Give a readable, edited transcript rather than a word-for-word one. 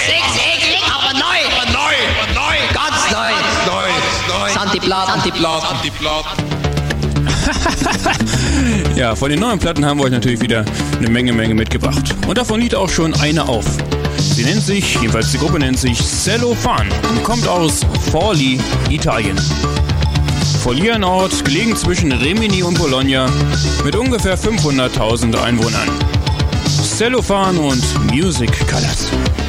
eklig, aber neu. Ganz neu. Santi-Platen. Ja, von den neuen Platten haben wir euch natürlich wieder eine Menge mitgebracht. Und davon liegt auch schon eine auf. Sie nennt sich, jedenfalls die Gruppe nennt sich Cellophane und kommt aus Forlì, Italien. Forlì, ein Ort, gelegen zwischen Rimini und Bologna, mit ungefähr 500.000 Einwohnern. Cellophane und Music Colors.